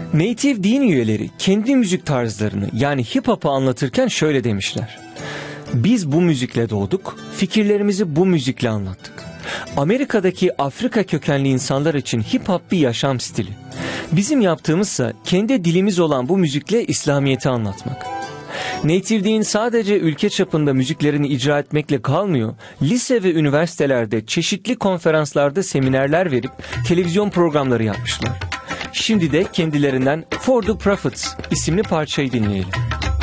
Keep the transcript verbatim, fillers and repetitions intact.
Native din üyeleri kendi müzik tarzlarını yani hip hop'u anlatırken şöyle demişler. Biz bu müzikle doğduk, fikirlerimizi bu müzikle anlattık. Amerika'daki Afrika kökenli insanlar için hip hop bir yaşam stili. Bizim yaptığımızsa kendi dilimiz olan bu müzikle İslamiyet'i anlatmak. Native din sadece ülke çapında müziklerini icra etmekle kalmıyor, lise ve üniversitelerde çeşitli konferanslarda seminerler verip televizyon programları yapmışlar. Şimdi de kendilerinden For the Prophets isimli parçayı dinleyelim.